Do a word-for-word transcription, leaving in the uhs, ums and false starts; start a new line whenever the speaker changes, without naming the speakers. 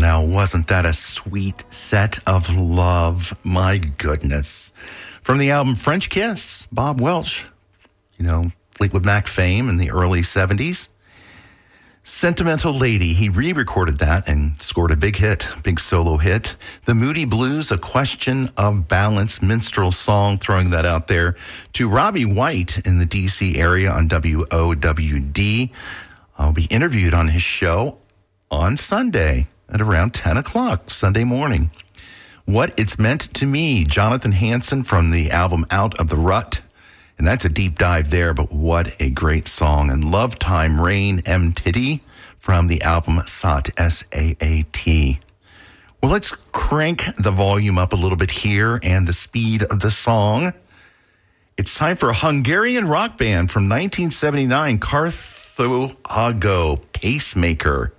now wasn't that a sweet set of love? My goodness. From the album French Kiss, Bob Welch, you know, Fleetwood Mac fame in the early seventies. Sentimental Lady, he re-recorded that and scored a big hit, big solo hit. The Moody Blues, A Question of Balance, minstrel song, throwing that out there. To Robbie White in the D C area on W O W D. I'll be interviewed on his show on Sunday at around ten o'clock, Sunday morning. What It's Meant to Me, Jonathan Hanson from the album Out of the Rut. And that's a deep dive there, but what a great song. And Love Time Rain, M. Titty from the album Saat, S A A T. Well, let's crank the volume up a little bit here and the speed of the song. It's time for a Hungarian rock band from nineteen seventy-nine, Carthago Pacemaker.